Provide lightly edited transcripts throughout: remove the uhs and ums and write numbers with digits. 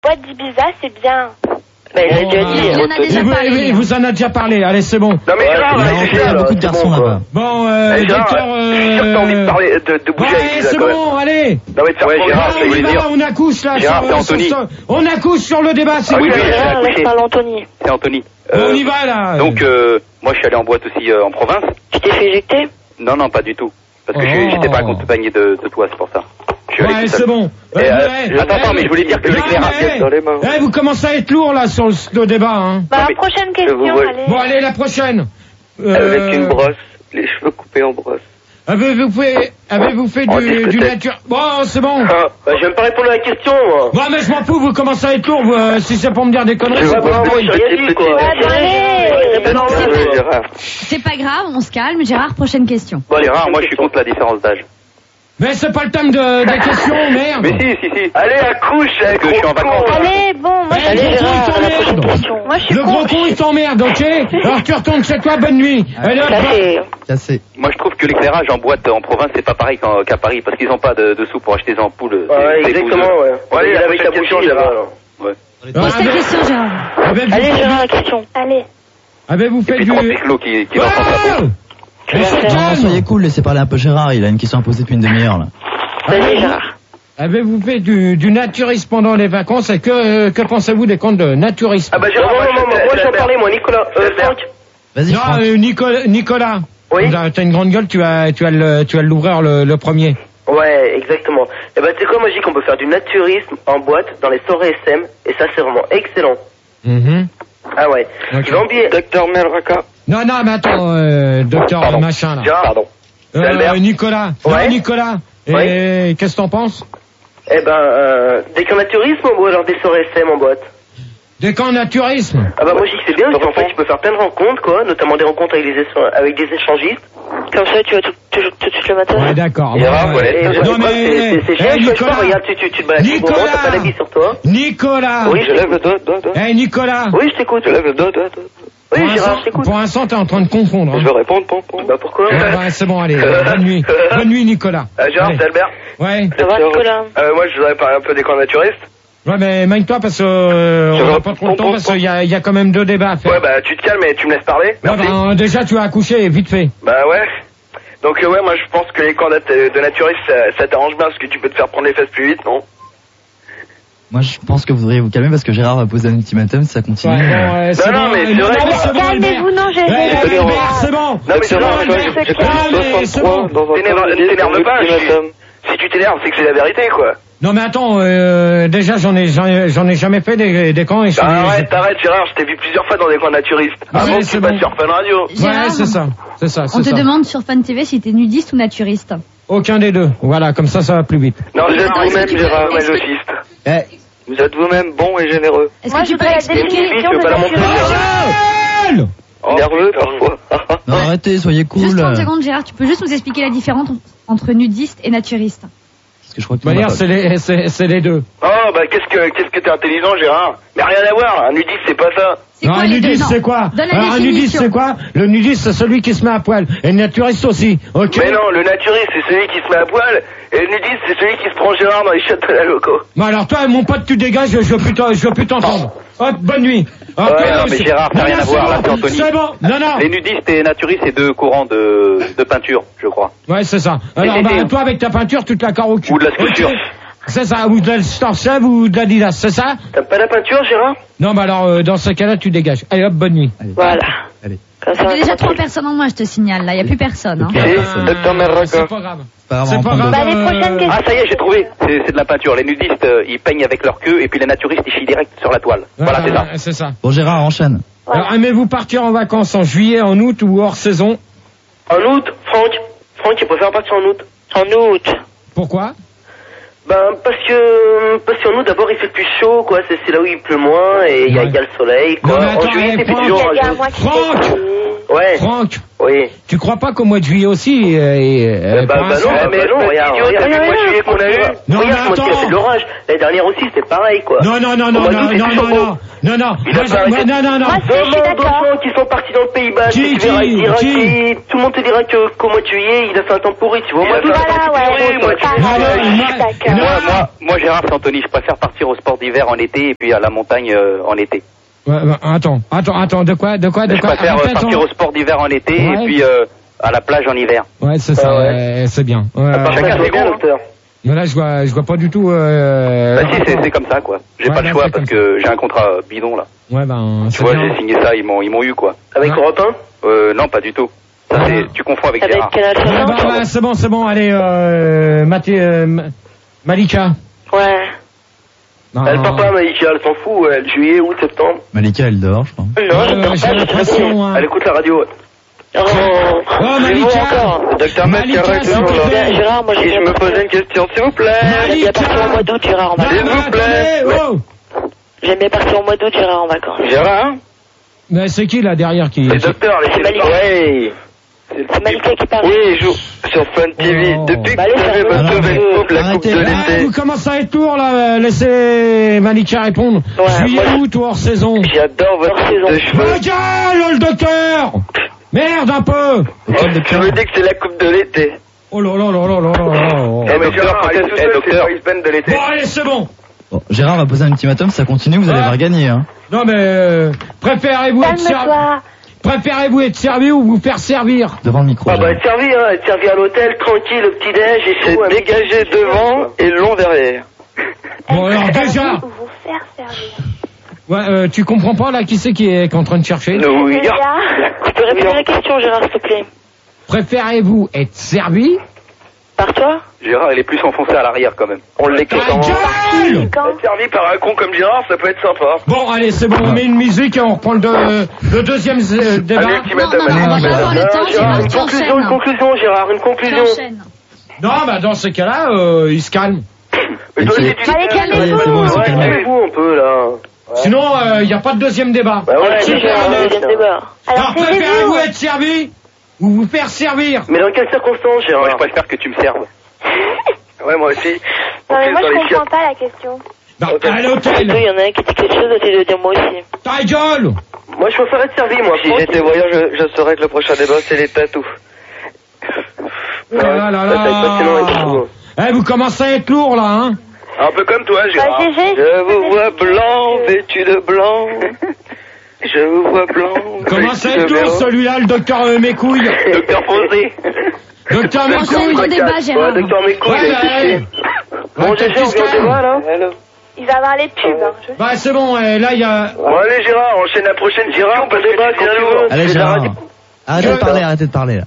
boîte d'Ibiza, c'est bien. Bah, il a déjà dit. Il en a déjà parlé. Il vous en a déjà parlé, allez, c'est bon. Non mais Gérard, Il y a beaucoup de garçons là-bas. Bon, Gérard, docteur... je suis sûr que t'as envie de parler, de bouger avec Ouais, Ibiza, c'est quand même. bon, allez. Non mais de faire Gérard, Ah, je voulais dire. on accouche là, Gérard, c'est Anthony. on accouche sur le débat, c'est oui, bon. oui, Gérard, accouché. laisse parler Anthony. C'est Anthony. Bon, on y va là. Donc, moi, je suis allé en boîte aussi en province. Tu t'es fait éjecter? Non, non, pas du tout. Parce que Oh. j'étais pas accompagné de toi, c'est pour ça. Je suis allé Ouais, tout seul. c'est bon. Attends, mais je voulais dire que l'éclairage... dans les mains. Vous commencez à être lourd là sur le débat, hein. Bah, mais- prochaine question, vois- allez. Bon, allez, la prochaine. Avec une brosse, les cheveux coupés en brosse. Avez-vous fait En du discothèque. nature... Bon, c'est bon. Bah, je vais pas répondre à la question, moi. Bon, mais je m'en fous, vous commencez à être lourd, si c'est pour me dire des conneries. Ouais, bah, moi, j'ai rien dit, quoi. Allez. Gérard. C'est pas grave, on se calme. Gérard, prochaine question. Bon, Gérard, moi, je suis contre la différence d'âge. Mais c'est pas le thème des questions, merde. Mais si. Allez, accouche, Parce que je suis en vacances. Allez, bon, moi, je Allez, suis Gérard, Gérard, la prochaine t'emmerdes. question. Moi, je suis Le gros con, il t'emmerde, ok? Alors tu retournes chez toi, bonne nuit. Allez, hop, Ça fait... Cassé. Moi, je trouve que l'éclairage en boîte en province, c'est pas pareil qu'à Paris, parce qu'ils ont pas de sous pour acheter des ampoules. Ouais, exactement, ouais. Allez, avec ta bougie, Gérard. Ouais. Pose ta question, Gérard. Allez, Gérard, la question. Allez. Avez-vous Et fait puis du... trois cyclos qui lancent en chapeau. Non, soyez cool, laissez parler un peu Gérard, il a une question à poser depuis une demi-heure là. Vas-y, Gérard. Avez-vous fait du naturisme pendant les vacances et que pensez-vous des comptes de naturisme? Ah bah Gérard, moi j'en parlais, moi, Nicolas. Franck. Vas-y, Non, Franck. Nicolas. Oui. T'as une grande gueule, tu vas l'ouvrir le premier. Ouais, exactement. Et bah tu sais quoi, moi je dis qu'on peut faire du naturisme en boîte dans les soirées SM, et ça c'est vraiment excellent. Ah ouais. Ok. Tu vas oublier. Docteur Melraka. Non, mais attends, docteur Pardon. machin là. Gérard. Pardon. C'est Albert. Nicolas. Ouais. Non, Nicolas. Et Ouais. qu'est-ce que t'en penses? Eh ben, des camps naturisme ou alors des soirées SM en boîte? Des camps naturisme. Ah bah moi je dis que c'est bien, parce qu'en fait tu peux faire plein de rencontres quoi, notamment des rencontres avec des échangistes. Comme ça tu vas tout de suite le matin. Ouais, d'accord. Gérard, Ouais. et Non, mais... c'est génial, tu Nicolas. vois, regarde, tu te balades tout le moment, t'as pas d'habits sur toi. Nicolas. Oui, je lève le doigt. Nicolas. Oui, je t'écoute. Je lève le doigt. Oui, Gérard, je t'écoute. Pour l'instant, t'es en train de confondre. Hein. Je vais répondre, Bah pourquoi? Ouais, c'est bon, allez, bonne nuit. Bonne nuit, Nicolas. Gérard, Allez. c'est Albert. Ouais. Ça va, Nicolas? Moi je voudrais parler un peu des camps naturistes. Ouais, mais magne-toi parce que on n'a pas trop le temps parce qu'il y a quand même 2 débats à faire. Ouais, bah tu te calmes et tu me laisses parler. Ouais, Merci. bah, déjà, tu as accouché, vite fait. Bah ouais. Donc ouais, moi je pense que les camps de naturistes, ça t'arrange bien parce que tu peux te faire prendre les fesses plus vite, non? Moi je pense que vous devriez vous calmer parce que Gérard va poser un ultimatum si ça continue. Ouais, mais c'est Non, bon, mais c'est vrai que- c'est bon, Calmez-vous, non, j'ai... Albert, c'est bon. Non mais c'est vrai, C'est bon. t'énerve pas. Si tu t'énerves, c'est que c'est la vérité quoi. Non, mais attends, déjà, j'en ai jamais fait des camps et je suis... Arrête Gérard, je t'ai vu plusieurs fois dans des camps naturistes. Ouais, Avant que c'est tu passes bon. sur Fun Radio. Gérard, Ouais, c'est ça. on te demande sur Fun TV si t'es nudiste ou naturiste. Aucun des deux. Voilà, comme ça va plus vite. Non, vous êtes Attends, vous-même, est-ce que tu Gérard, peux- est-ce que- masochiste. Vous êtes vous-même bon et généreux. Est-ce Moi, que tu je peux veux la expliquer définition tu veux de pas la montrer, naturisme. Nerveux parfois. Non, arrêtez, soyez cool. Juste 30 secondes, Gérard, tu peux juste nous expliquer la différence entre nudiste et naturiste. Parce que je crois que De toute manière, c'est les deux. Oh bah qu'est-ce que t'es intelligent Gérard. Mais rien à voir, un nudiste c'est pas ça. C'est Non, quoi un les deux? nudiste, Non. c'est quoi? Donne la Alors, un nudiste, définition. c'est quoi? Le nudiste, c'est celui qui se met à poil. Et le naturiste aussi, ok? Mais non, le naturiste c'est celui qui se met à poil et le nudiste c'est celui qui se prend Gérard dans les chiottes de la loco. Bon, alors toi, mon pote, tu dégages, je veux plus t'entendre. Hop, bonne nuit. Hop, non, mais Gérard, ça n'a rien à voir, là, c'est Anthony. C'est bon, non. Les nudistes et naturistes, c'est 2 courants de peinture, je crois. Ouais, c'est ça. Alors, c'était- toi, avec ta peinture, tu te la carres au cul. Ou de la sculpture. Ok. C'est ça, ou de la Storchèvre ou de la Didas, c'est ça? T'aimes pas la peinture Gérard? Non, bah alors, dans ce cas-là, tu dégages. Allez, hop, bonne nuit. Voilà. Allez. Comme ça, Il y a déjà 3 tranquille. personnes en moins, je te signale. Là, il n'y a plus personne. Hein. Docteur Merraka. C'est pas grave. Pas grave, C'est on pas prend grave. Bah, les prochaines questions. Ah, ça y est, j'ai trouvé. C'est de la peinture. Les nudistes, ils peignent avec leur queue, et puis les naturistes, ils chient direct sur la toile. Voilà, c'est ça. C'est ça. Bon Gérard, enchaîne. Alors, aimez-vous partir en vacances en juillet, en août ou hors saison? En août, Franck, il préfère partir en août. En août. Pourquoi? Ben parce qu'en août d'abord il fait plus chaud quoi, c'est là où il pleut moins et il y a le soleil quoi. Non, mais attends, En juillet c'est Franck, toujours Il y a rageux. moi qui Franck t'ai Ouais. Franck, Oui. tu crois pas qu'au mois de juillet aussi, pour Non, l'instant- mais non, regarde, le mois de juillet qu'on a eu. Non, Regarde mais comment il a fait de attends. l'orage. L'année dernière aussi, c'était pareil, quoi. Non, non, non, Au non, mois non, d'août, c'est non, toujours non, beau. non, non, non, Il a pas arrêté. non, non, non. Moi, je suis Demande aux d'accord. gens qui sont partis dans le Pays Basque, Qui, tu verras, qui, il dira qui tout le monde te dira qu'au mois de juillet, il a fait un temps pourri, tu vois. Moi, Voilà, ouais, Moi, Gérard, c'est Anthony, je préfère partir au sport d'hiver en été et puis à la montagne en été. Ouais, attends, de quoi? Je préfère Arrête, partir attends. au sport d'hiver en été Ouais. et puis à la plage en hiver. Ouais, c'est ça, c'est bien. Ouais, Chacun ses goûts. docteur. mais là, je vois pas du tout, Bah si, c'est comme ça, quoi. J'ai Ouais, pas le bah, choix c'est parce comme que j'ai un contrat bidon, là. Ouais, ben, Tu c'est vois, bien. j'ai signé ça, ils m'ont eu, quoi. Avec Europe 1? Non, pas du tout. Ça, c'est, tu confonds avec Gérard. Canal Ouais, bah, c'est bon, allez, Malika. Ouais. Non, Elle part pas, Malika, elle s'en fout, elle, juillet, août, septembre. Malika, elle dort, je crois. j'ai l'impression, hein. Elle écoute la radio. Oh, Malika. Docteur Malika, s'il te plaît. Gérard, moi, Si je me posais une question, s'il vous plaît. J'aime bien partir au mois d'août, Gérard, en Non, vacances. mais attendez, oh. J'aime bien partir au mois d'août, Gérard, en vacances. Gérard? Mais c'est qui, là, derrière, qui... C'est le docteur, laissez Malika. Ouais. C'est Malika qui parle. Oui, il joue sur Fun TV. Oh. Depuis Bah, que allez, vous avez ferme-le. votre Alors, nouvelle coupe, la coupe arrêtez, de là. Ah, l'été. vous commencez à être lourd, là, laissez Malika répondre. Ouais, Juillet, moi, août ou hors saison? J'adore votre coupe de Ma cheveux. gueule, le docteur. Merde, un peu. Je me dis que c'est la coupe de l'été. Oh là là là là là là là. Eh, docteur, peut-être, docteur. de l'été. Bon, allez, c'est bon. Bon, Gérard va poser un ultimatum, si ça continue, vous allez Ah. voir gagner, hein. Non, mais préférez-vous être servi ou vous faire servir? Devant le micro. Ah bah Gérard. être servi à l'hôtel, tranquille, le petit-déj et C'est tout. dégagé devant et long derrière. Bon, alors déjà, Vous faire servir. ouais, tu comprends pas là qui c'est qui est en train de chercher? Oui. Tu peux répéter la question, Gérard, s'il te plaît. Préférez-vous être servi? Par toi? Gérard, il est plus enfoncé à l'arrière quand même. On l'écoute Ta en... gueule! Quand Être servi par un con comme Gérard, ça peut être sympa. Bon, allez, c'est bon, on met une musique et on reprend le deuxième débat. Non, on va pas avoir le temps, Gérard, Une tu conclusion, enchaînes. Gérard, une Tu conclusion. enchaînes. Non, bah dans ces cas-là, il se calme. Mais toi, Allez, si tu- Allez, calmez-vous. c'est bon, c'est Ouais, calmé. calmez-vous un peu, là. Sinon, il n'y a pas de deuxième débat. Bah ouais, Allez, Gérard, deuxième débat. Alors, Alors, préférez-vous être servi ou vous faire servir? Mais dans quelles circonstances, Gérard? Moi, je préfère que tu me serves. Ouais, moi aussi. Non, mais moi, Dans je les comprends pas la question. Non, à Les deux, l'hôtel. il y en a un qui dit quelque chose, l'autre il doit dire moi aussi. Ta gueule! Moi, je préfère être servi, moi. Si j'étais voyant, je saurais que le prochain débat, c'est les tatous. Oh là là ça va être passionnant et là! tout. Eh, vous commencez à être lourd là, hein? Un peu comme toi, Bah, GG. Je vous vois blanc, vêtu de blanc. Je vous vois blanc. Commence à vêtu être de lourd blanc. celui-là, le docteur Mécouille. Docteur Posé. Docteur Enchaîne Mécouille. ton débat, Gérard. Ouais, docteur Mécouille, Ouais, il est bah, fiché. Bon, ouais, GG, on vient au débat, là? Il va avoir les pubs. Hein. Je- Bah, c'est bon, là, il y a... Bon, allez, Gérard, enchaîne la prochaine Gérard, on peut débat quand tu veux. Allez, C'est la Gérard. radio. Arrêtez de parler, là.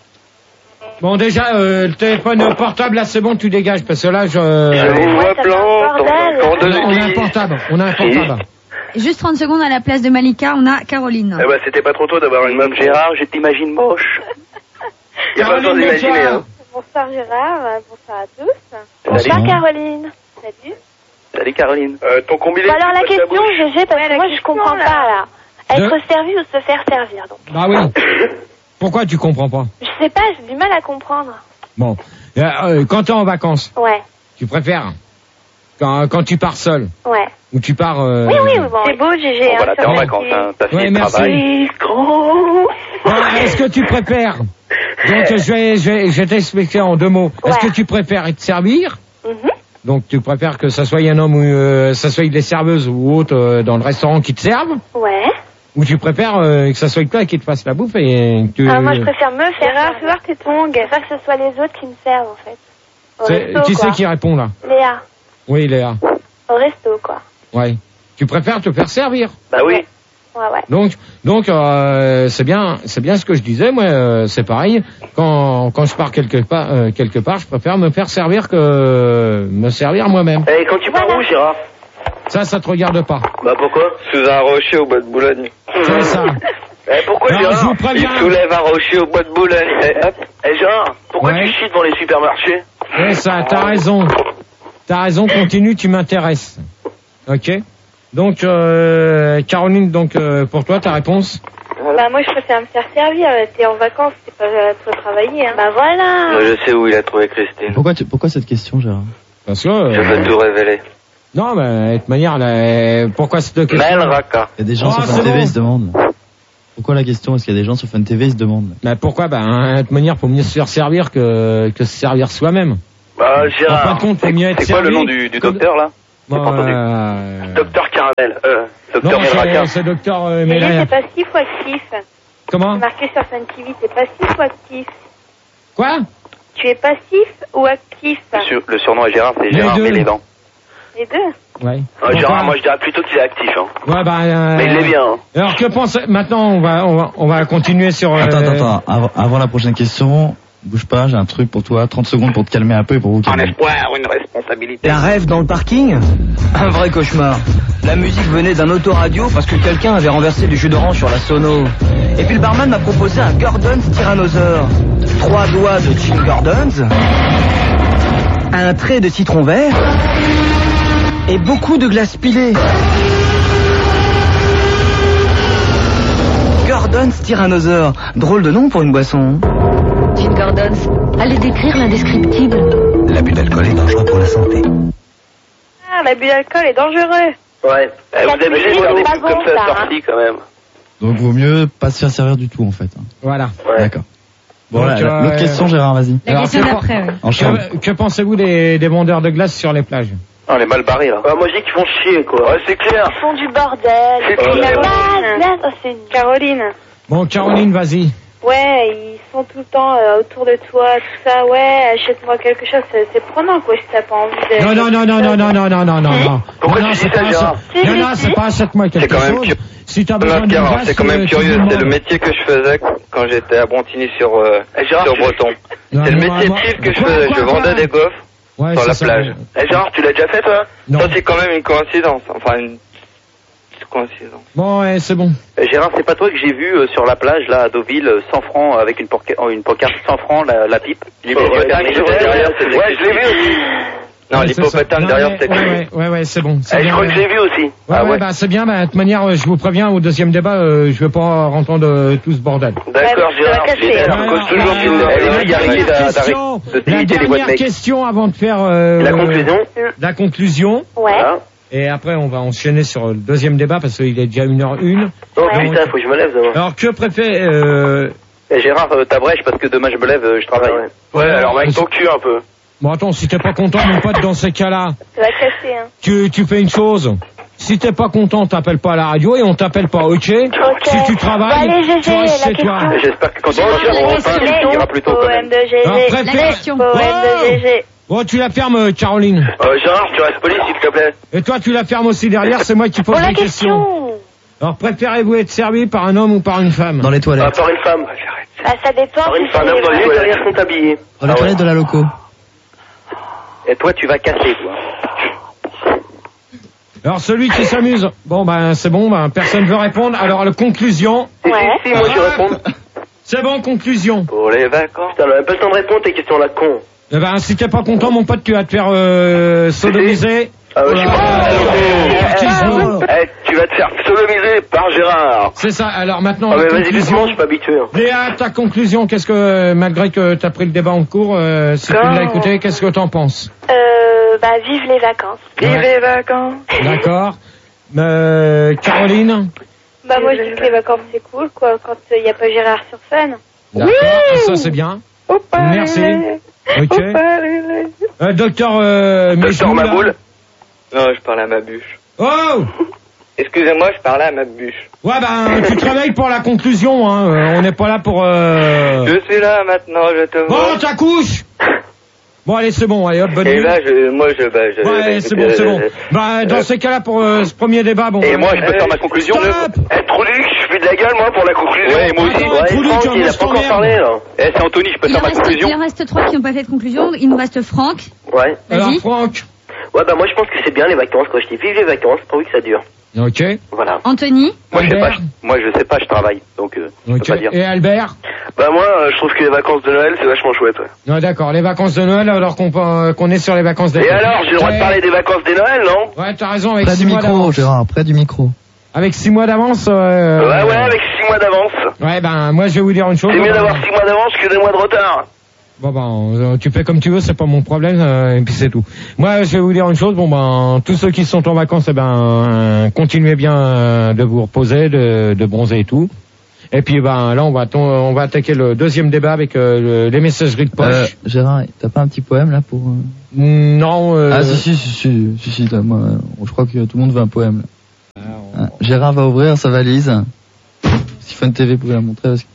Bon, déjà, le téléphone portable, là, c'est bon, tu dégages, parce que là, Je on vous vois ça fait un blanc. bordel. Quand a un de portable, on a un portable. Juste 30 secondes à la place de Malika, on a Caroline. Eh ben, c'était pas trop tôt d'avoir une même Gérard, je t'imagine moche. Y a pas besoin Caroline, d'imaginer, bonsoir. hein. Bonsoir Gérard, bonsoir à tous. Salut. Bonsoir Caroline. Salut. Salut Caroline. Ton combiné. Bon, alors la question, GG, parce Ouais, que la moi je question, comprends là. pas là. Être De- servi ou se faire servir, donc. Bah oui. Pourquoi tu comprends pas? Je sais pas, j'ai du mal à comprendre. Bon, quand t'es en vacances, Ouais, tu préfères quand tu pars seul ouais. ou tu pars... Oui, bon. C'est beau, GG. Bon, hein, voilà, t'es sur en le vacances, petit- hein. T'as fini Ouais, le merci. travail. Bon, est-ce que tu préfères... Donc, je vais t'expliquer en 2 mots. Est-ce Ouais. que tu préfères être servir? Mhm. Donc, tu préfères que ça soit un homme ou ça soit des serveuses ou autres dans le restaurant qui te servent? Ouais. Ou tu préfères que ça soit toi qui te fasse la bouffe et que tu... Ah, moi je préfère me faire. Gérard, fais voir tes tongs. Je préfère que ce soit les autres qui me servent en fait. Au resto, Qui quoi. c'est qui répond là? Léa. Oui, Léa. Au resto, quoi. Ouais. Tu préfères te faire servir? Bah oui. Ouais. Donc c'est bien ce que je disais. Moi, c'est pareil. Quand je pars quelque part, je préfère me faire servir que me servir moi-même. Et quand tu pars où, Gérard? Ça te regarde pas. Bah pourquoi? Sous un rocher au bois de Boulogne. C'est ça. Pourquoi, Alors, je Gérard? vous préviens. Il soulève un rocher au bois de Boulogne. Hop. Gérard, pourquoi Ouais. tu chies devant les supermarchés? C'est ça. T'as raison. Continue. Tu m'intéresses. Ok. Donc Caroline, pour toi ta réponse? Bah moi je préfère me faire servir, t'es en vacances, t'es pas à toi travailler. Hein. Bah voilà. Moi, je sais où il a trouvé Christine. Pourquoi cette question, Gérard? Parce que... Je veux tout révéler. Non, mais de toute manière, pourquoi cette question? Mel Raka. Il y a des gens sur Fun TV, ils se demandent. Pourquoi la question? Est-ce qu'il y a des gens sur Fun TV, ils se demandent? Bah pourquoi? Bah, de toute manière, faut mieux se faire servir que se servir soi-même. Bah, Gérard. En fin de compte, faut mieux être C'est quoi le servi nom du docteur, là? Bon, pas entendu. Docteur Caramel. Docteur non, Melraka. c'est docteur Mais Mélania. t'es passif ou actif? Comment? C'est marqué sur Fun TV, t'es passif ou actif? Quoi? Tu es passif ou actif? Le surnom à Gérard, c'est Les Gérard deux. Mélédan. Les deux. Ouais. Gérard, moi je dirais plutôt qu'il est actif. Hein. Ouais, bah, Mais il est bien. Hein. Alors, que pense, maintenant, on va continuer sur, Attends. Avant la prochaine question, bouge pas, j'ai un truc pour toi. 30 secondes pour te calmer un peu et pour vous Un calmer. espoir, une responsabilité. Un rêve dans le parking? Un vrai cauchemar. La musique venait d'un autoradio parce que quelqu'un avait renversé du jus d'orange sur la sono. Et puis le barman m'a proposé un Gordon's Tyrannosaure. 3 doigts de Jim Gordon's, un trait de citron vert et beaucoup de glace pilée. Gordon's Tyrannosaure. Drôle de nom pour une boisson. Jim Gordon's, allez décrire l'indescriptible. L'abus d'alcool est dangereux pour la santé. Ah, l'abus d'alcool est dangereux. Ouais. Vous avez c'est vu faire des pas trucs bon, comme ça ça, sortis quand même. Donc vaut mieux pas se faire servir du tout en fait. Voilà. Ouais. D'accord. Bon, Donc, l'autre question, Gérard, vas-y. La question d'après, oui. Enchaîne. Que pensez-vous des vendeurs de glace sur les plages? On est mal barrés, là. Moi je dis qu'ils font chier quoi. Ouais, c'est clair. Ils font du bordel. C'est C'est une Caroline. Bon, Caroline, vas-y. Ouais, ils sont tout le temps autour de toi, tout ça. Ouais, achète-moi quelque chose. C'est prenant quoi, si t'as pas envie de... Non. Pourquoi Non, tu dis c'est ça, pas Gérard? Non, c'est pas achète-moi quelque quand même chose. curieux. Si t'as besoin de Gérard, glace, c'est quand même tu curieux. demandes. C'est le métier que je faisais quand j'étais à Brontigny sur Gérard, Breton. Non, C'est le non, métier moi- type que je Quoi, faisais. quoi, Je vendais quoi des gaufres Ouais, sur c'est la ça. plage. Gérard, tu l'as déjà fait toi? Non. Ça, c'est quand même une coïncidence. Enfin, une petite coïncidence. Bon, ouais, c'est bon. Gérard, c'est pas toi que j'ai vu sur la plage, là, à Deauville, 100 francs, avec une pancarte 100 francs, la pipe. L'hippopotame qui était derrière, c'était... Ouais, je l'ai vu aussi. Non, Ouais, c'est l'hippopotame ça. derrière, Non, c'était... Ouais, c'est bon. C'est Je bien, crois que je l'ai vu aussi. Ouais, bah c'est bien. Bah, de toute manière, je vous préviens, au deuxième débat, je vais pas entendre tout ce bordel. D'accord, Ouais, Gérard. ça va casser. Génial. Cause toujours il y a arrêté de limiter les voix de dernière mec. question avant de faire La conclusion. la conclusion. Ouais. Voilà. Et après, on va enchaîner sur le deuxième débat parce qu'il est déjà 1h01. Oh Ouais. putain, faut que je me lève demain. Alors, que préfère Gérard, t'abrèges parce que demain je me lève, je travaille. Ouais, alors mec, ton cul un peu. Bon, attends, si t'es pas content, mon pote, dans ces cas-là, Ça va casser, hein. tu fais une chose. Si t'es pas content, t'appelles pas à la radio et on t'appelle pas, ok? Si tu travailles, Bon, allez, GG, tu restes la chez toi. question. J'espère que quand tu Bon, vas la sur question. il ira plus tôt quand même. Poème de GG. Alors, La préfère... question. Poème de GG. Bon, tu la fermes, Caroline. Gérard, tu restes poli s'il te plaît. Et toi, tu la fermes aussi derrière, c'est moi qui pose Pour la les questions. question. Alors, préférez-vous être servi par un homme ou par une femme? Dans les toilettes. Par une femme. Bah, ça dépend. Par une si femme, c'est même dans les vrai. toilettes sont habillés. Dans les toilettes de la loco. Et toi, tu vas casser, toi. Alors, celui qui s'amuse. Bon, ben, c'est bon, ben, personne veut répondre. Alors, la conclusion. Ouais. Si, moi je réponds. C'est bon, conclusion. Pour les vacances. Putain, on a même pas le temps de répondre tes questions là, con. Eh ben, si t'es pas content, mon pote, tu vas te faire sodomiser. Ah ouais, je suis Partisans. Tu vas te faire sodomiser par Gérard. C'est ça. Alors maintenant, Ah la mais vas-y conclusion. doucement, je suis pas habitué. Hein. Léa, ta conclusion, qu'est-ce que, malgré que t'as pris le débat en cours, si tu l'as écouté, qu'est-ce que t'en penses? Bah, vive les vacances. Vive les vacances. D'accord. Caroline? Bah, moi, je dis que les vacances, c'est cool, quoi, quand il n'y a pas Gérard sur scène. D'accord. Ça, c'est bien. Merci. Ok. Docteur Docteur Maboul. Non, je parlais à ma bûche. Oh! Excusez-moi, je parlais à ma bûche. Ouais, ben, tu te réveilles pour la conclusion, hein. On n'est pas là pour... Je suis là maintenant, je te vois. Bon, t'accouches! Bon, allez, c'est bon, allez, hop, bonne Et nuit. là, Ouais, c'est bon, c'est bon. Bah, dans ces cas-là, pour ce premier débat, bon... Et moi, je peux faire ma conclusion. Stop! Troluc, je fais de la gueule moi pour la conclusion. Ouais, moi aussi. Attends, Troluc, Franck, il a laisse pas ton encore merde. parlé là. C'est Anthony, je peux faire ma conclusion. Il en reste 3 qui n'ont pas fait de conclusion. Il nous reste Franck. Ouais. Alors, Vas-y. Franck. Ouais, bah moi je pense que c'est bien les vacances, quoi. Je dis vive les vacances, pourvu que ça dure. Ok. Voilà. Anthony. Moi, je sais pas, Albert. je sais pas, je travaille. Donc, je Ok. peux pas dire. Et Albert? Bah moi, je trouve que les vacances de Noël, c'est vachement chouette, ouais. Non, d'accord, les vacances de Noël, alors qu'on est sur les vacances d'été. Et alors, j'ai le droit de parler des vacances des Noël, non? Ouais, t'as raison, avec Près 6 du mois micro, d'avance. Gérard, près du micro. Avec 6 mois d'avance, Ouais, avec 6 mois mois d'avance. Ouais, ben, moi, je vais vous dire une chose. C'est mieux d'avoir 6 mois d'avance que 2 mois de retard. Bon, ben, tu fais comme tu veux, c'est pas mon problème, et puis c'est tout. Moi, je vais vous dire une chose, bon, ben, tous ceux qui sont en vacances, eh ben, continuez bien de vous reposer, de bronzer et tout. Et puis, ben, là, on va attaquer le deuxième débat avec les messageries de poche. Gérard, t'as pas un petit poème, là, pour... Non, Ah, si, moi, je crois que tout le monde veut un poème, là. Gérard va ouvrir sa valise. Si Fun TV pouvait la montrer, parce que...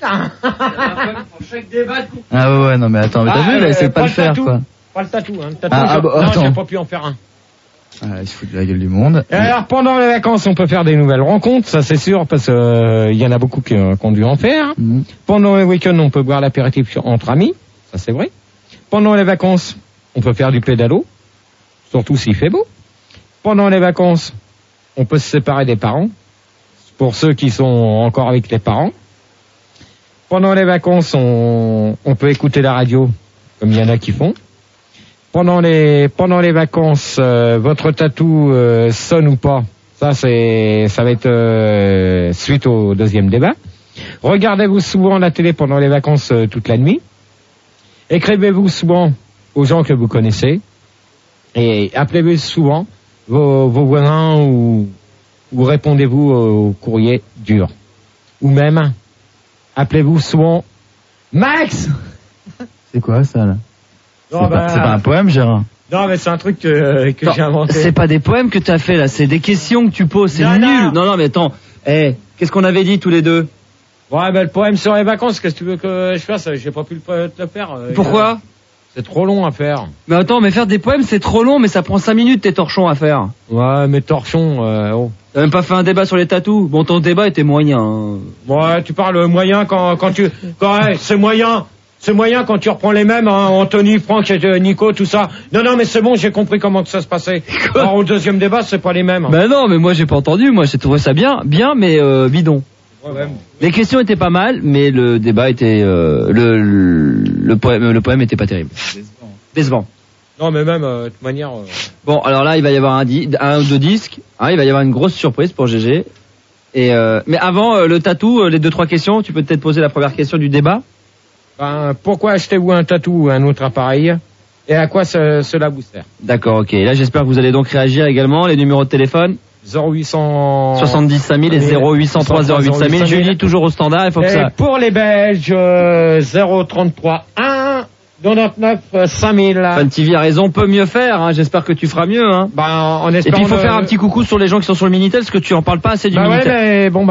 Ah ouais, non mais attends, mais t'as vu, là, essaie de pas le faire, quoi. Pas le tatou, hein. Non, j'ai pas pu en faire un. Il se fout de la gueule du monde. Et alors, pendant les vacances, on peut faire des nouvelles rencontres, ça c'est sûr, parce que il y en a beaucoup qui ont dû en faire. Pendant les week-ends, on peut boire l'apéritif entre amis, ça c'est vrai. Pendant les vacances, on peut faire du pédalo, surtout s'il fait beau. Pendant les vacances, on peut se séparer des parents, pour ceux qui sont encore avec les parents. Pendant les vacances, on peut écouter la radio, comme il y en a qui font. Pendant les vacances, votre tatou sonne ou pas, ça va être suite au deuxième débat. Regardez-vous souvent la télé pendant les vacances toute la nuit. Écrivez-vous souvent aux gens que vous connaissez. Et appelez-vous souvent vos voisins ou répondez-vous au courrier dur. Ou même, appelez-vous souvent Max. C'est quoi ça là? Non, c'est pas un poème, Gérard? Non, mais c'est un truc que j'ai inventé. C'est pas des poèmes que t'as fait là, c'est des questions que tu poses, c'est nul. Non, mais attends, qu'est-ce qu'on avait dit tous les deux? Ouais, ben le poème sur les vacances, qu'est-ce que tu veux que je fasse? J'ai pas pu le faire. Pourquoi? C'est trop long à faire. Mais attends, mais faire des poèmes c'est trop long, mais ça prend 5 minutes tes torchons à faire. Ouais, mais torchons, T'as même pas fait un débat sur les tatous? Bon, ton débat était moyen. Hein. Ouais, tu parles moyen c'est moyen. C'est moyen quand tu reprends les mêmes, hein, Anthony, Franck, Nico, tout ça. Non, mais c'est bon, j'ai compris comment que ça se passait. Alors, au deuxième débat, c'est pas les mêmes. Hein. Ben non, mais moi j'ai pas entendu, moi j'ai trouvé ça bien, mais bidon. Ouais. Les questions étaient pas mal, mais le débat était le poème était pas terrible. Décevant. Non, mais même de toute manière. Bon, alors là, il va y avoir un ou deux disques. Il va y avoir une grosse surprise pour GG. Et mais avant le tatou, les 2-3 questions, tu peux peut-être poser la première question du débat. Ben, pourquoi achetez-vous un tatou ou un autre appareil? Et à quoi cela vous sert? D'accord, ok. Là, j'espère que vous allez donc réagir également. Les numéros de téléphone 0800 70 5000 et 0803 08 5000. Julie, toujours au standard. Il faut que ça. Pour les Belges, 033 1 99 5000. Fun TV a raison, peut mieux faire. Hein. J'espère que tu feras mieux. Hein. Ben, en espérant. Et puis il faut faire un petit coucou sur les gens qui sont sur le Minitel, parce que tu en parles pas assez du Minitel. Ouais, mais bon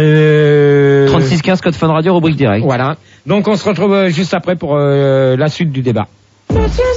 3615 code Fun Radio, rubrique direct. Voilà. Donc on se retrouve juste après pour la suite du débat.